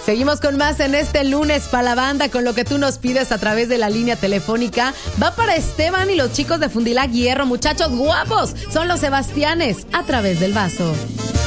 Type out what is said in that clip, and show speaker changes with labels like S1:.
S1: Seguimos con más en este lunes para la banda con lo que tú nos pides a través de la línea telefónica. Va para Esteban y los chicos de Fundilac Hierro. Muchachos guapos, son los Sebastianes a través del vaso.